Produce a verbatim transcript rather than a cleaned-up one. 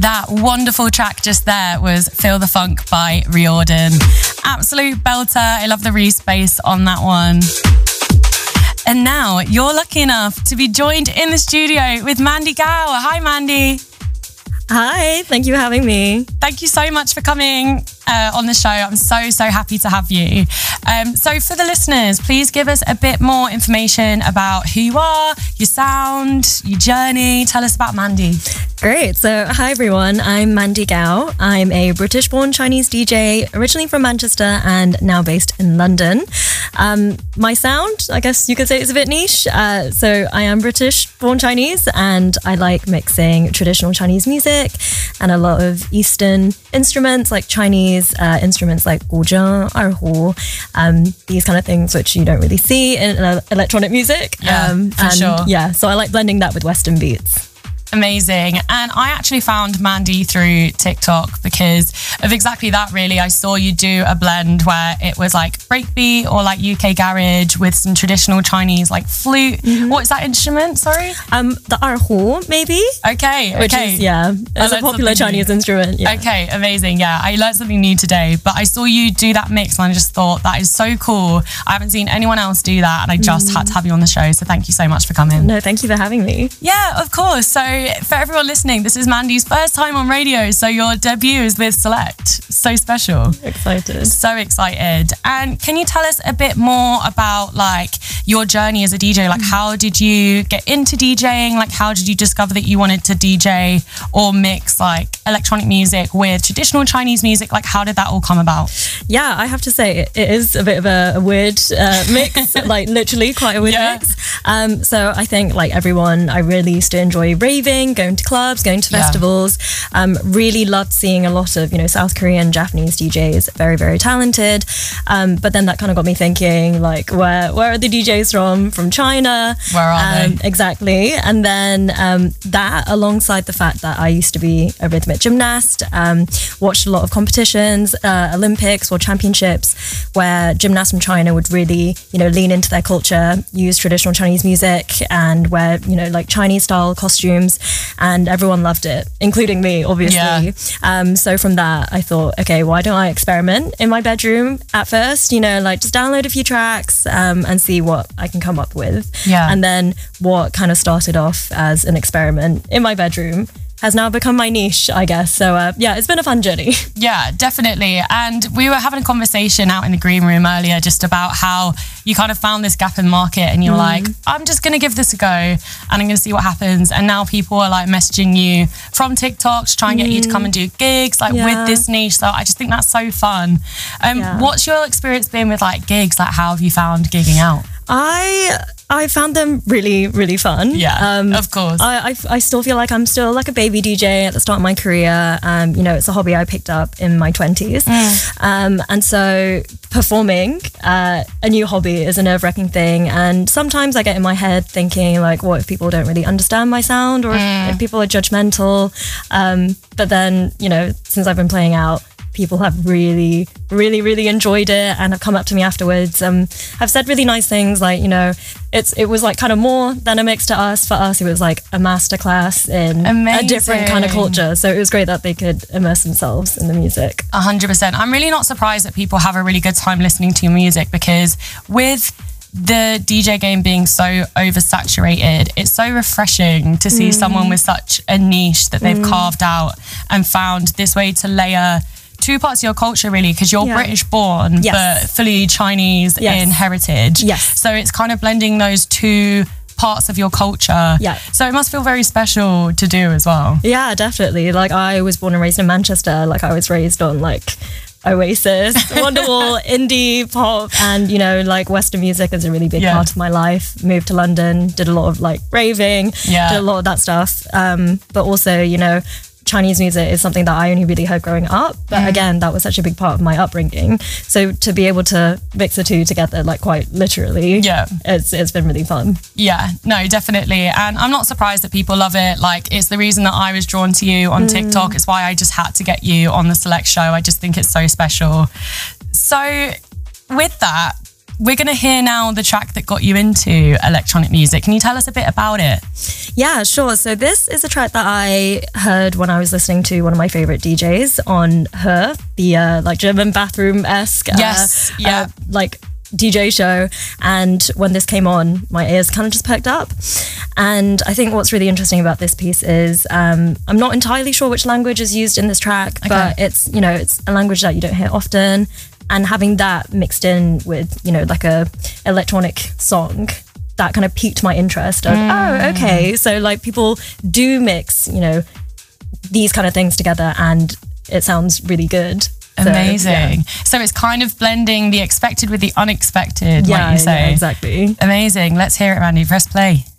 That wonderful track just there was Feel the Funk by Riordan. Absolute belter. I love the Reese bass on that one. And now you're lucky enough to be joined in the studio with Mandy Gao. Hi, Mandy. Hi, thank you for having me. Thank you so much for coming uh, on the show. I'm so, so happy to have you. Um, so for the listeners, please give us a bit more information about who you are, your sound, your journey. Tell us about Mandy. Great. So, hi everyone. I'm Mandy Gao. I'm a British-born Chinese D J, originally from Manchester and now based in London. Um, my sound, I guess you could say, is a bit niche. Uh, so, I am British-born Chinese, and I like mixing traditional Chinese music and a lot of Eastern instruments, like Chinese uh, instruments like guzheng, erhu, um, these kind of things which you don't really see in uh, electronic music. Yeah, um, for and sure. Yeah, so I like blending that with Western beats. Amazing. And I actually found Mandy through TikTok because of exactly that, really. I saw you do a blend where it was like breakbeat or like U K garage with some traditional Chinese like flute. Mm-hmm. What is that instrument? Sorry? Um, the erhu, maybe? Okay, Which okay. is, yeah, it's a popular Chinese new. instrument. Yeah. Okay, amazing. Yeah, I learned something new today, but I saw you do that mix and I just thought that is so cool. I haven't seen anyone else do that and I just mm. had to have you on the show. So thank you so much for coming. No, thank you for having me. Yeah, of course. So for everyone listening, this is Mandy's first time on radio, so your debut is with Select. So special. Excited. So excited. And can you tell us a bit more about like your journey as a D J? Like how did you get into DJing? Like how did you discover that you wanted to D J or mix like electronic music with traditional Chinese music? Like how did that all come about? Yeah, I have to say it is a bit of a, a weird uh, mix, like literally quite a weird yeah. mix. Um, so I think like everyone, I really used to enjoy raving, going to clubs, going to festivals. Yeah. Um, really loved seeing a lot of, you know, South Korean, Japanese D Js, very, very talented. Um, but then that kind of got me thinking, like, where where are the D Js from? From China? Where are um, they? Exactly. And then um, that, alongside the fact that I used to be a rhythmic gymnast, um, watched a lot of competitions, uh, Olympics or championships, where gymnasts from China would really, you know, lean into their culture, use traditional Chinese music, and wear, you know, like Chinese style costumes. And everyone loved it, including me, obviously. Yeah. Um, so from that, I thought, okay, why don't I experiment in my bedroom at first? You know, like just download a few tracks um, and see what I can come up with. Yeah. And then what kind of started off as an experiment in my bedroom has now become my niche, I guess. So uh, yeah, it's been a fun journey. Yeah, definitely. And we were having a conversation out in the green room earlier just about how you kind of found this gap in the market and you're mm. like, I'm just going to give this a go and I'm going to see what happens. And now people are like messaging you from TikTok to try and get mm. you to come and do gigs like yeah. with this niche. So I just think that's so fun. Um, yeah. What's your experience been with like gigs? Like how have you found gigging out? I I found them really, really fun. Yeah, um, of course. I, I I still feel like I'm still like a baby D J at the start of my career. Um, you know, it's a hobby I picked up in my twenties. Mm. Um, and so performing uh, a new hobby is a nerve-wracking thing. And sometimes I get in my head thinking like, what if people don't really understand my sound or mm. if, if people are judgmental? Um, but then, you know, since I've been playing out, people have really, really, really enjoyed it and have come up to me afterwards. Um, have said really nice things like, you know, it's it was like kind of more than a mix to us. For us, it was like a masterclass in Amazing. a different kind of culture. So it was great that they could immerse themselves in the music. A hundred percent. I'm really not surprised that people have a really good time listening to your music because with the D J game being so oversaturated, it's so refreshing to see mm. someone with such a niche that they've mm. carved out and found this way to layer two parts of your culture really, because you're yeah. British born yes. but fully Chinese yes. in heritage. Yes. So it's kind of blending those two parts of your culture. Yeah. So it must feel very special to do as well. Yeah, definitely. Like I was born and raised in Manchester. Like I was raised on like Oasis, Wonderwall, indie pop, and you know, like Western music is a really big yeah. part of my life. Moved to London, did a lot of like raving, yeah. did a lot of that stuff. Um, but also, you know, Chinese music is something that I only really heard growing up. But mm. again, that was such a big part of my upbringing. So to be able to mix the two together, like quite literally, yeah, it's it's been really fun. Yeah, no, definitely. And I'm not surprised that people love it. Like, it's the reason that I was drawn to you on mm. TikTok. It's why I just had to get you on the Select show. I just think it's so special. So with that, we're going to hear now the track that got you into electronic music. Can you tell us a bit about it? Yeah, sure. So this is a track that I heard when I was listening to one of my favorite D Js on Her, the uh, like German bathroom-esque uh, yes, yeah. uh, like D J show. And when this came on, my ears kind of just perked up. And I think what's really interesting about this piece is um, I'm not entirely sure which language is used in this track, okay. but it's, you know, it's a language that you don't hear often. And having that mixed in with, you know, like a electronic song, that kind of piqued my interest of, mm. oh, okay. So like people do mix, you know, these kind of things together and it sounds really good. Amazing. So, yeah. so it's kind of blending the expected with the unexpected, yeah, what you say. Yeah, exactly. Amazing. Let's hear it, Mandy. Press play.